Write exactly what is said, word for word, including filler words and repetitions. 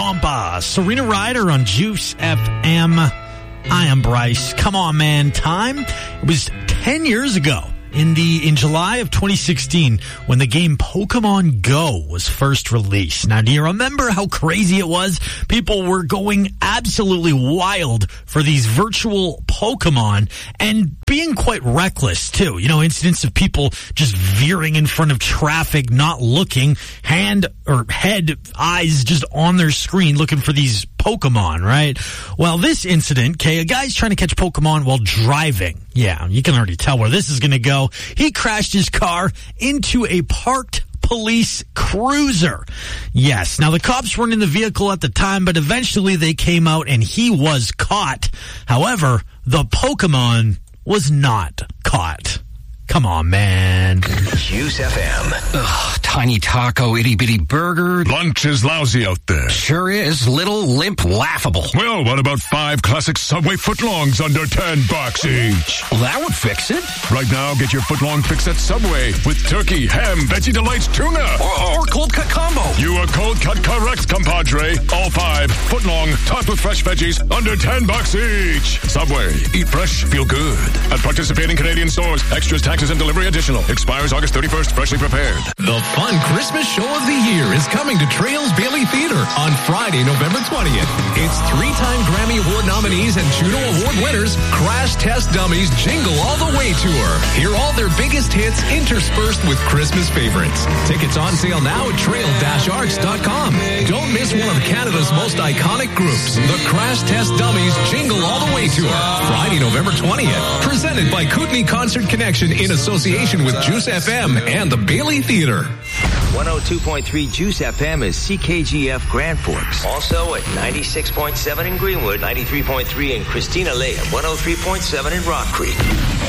Wampa, Serena Ryder on Juice F M. I am Bryce. Come on, man. Time? It was ten years ago. In the in July of twenty sixteen, when the game Pokemon Go was first released. Now, do you remember how crazy it was? People were going absolutely wild for these virtual Pokemon and being quite reckless, too. You know, incidents of people just veering in front of traffic, not looking, hand or head, eyes just on their screen looking for these Pokemon, right? Well, this incident, okay, a guy's trying to catch Pokemon while driving. Yeah, you can already tell where this is going to go. He crashed his car into a parked police cruiser. Yes, now the cops weren't in the vehicle at the time, but eventually they came out and he was caught. However, the Pokemon was not caught. Come on, man. Juice F M. Ugh, tiny taco, itty-bitty burger. Lunch is lousy out there. Sure is. Little, limp, laughable. Well, what about five classic Subway footlongs under ten bucks each? Well, that would fix it. Right now, get your footlong fix at Subway with turkey, ham, Veggie Delights, tuna. Or, or cold cut combo. You are cold cut correct, compadre. All five, footlong, topped with fresh veggies, under ten bucks each. Subway. Eat fresh, feel good. At participating Canadian stores, extras, taxes, and delivery additional. Expires August thirty-first, freshly prepared. The fun Christmas show of the year is coming to Trails Bailey Theater on Friday, November twentieth. It's three-time Grammy Award nominees and Juno Award winners, Crash Test Dummies Jingle All the Way Tour. Hear all their biggest hits interspersed with Christmas favorites. Tickets on sale now at trail dash arts dot com. Don't miss one of Canada's most iconic groups, the Crash Test Dummies Jingle All the Way Tour. Friday, November twentieth. Presented by Kootenai Concert Connection in association with Juice F M and the Bailey Theater. one oh two point three Juice F M is C K G F Grand Forks. Also at ninety-six point seven in Greenwood, ninety-three point three in Christina Lake, and one oh three point seven in Rock Creek.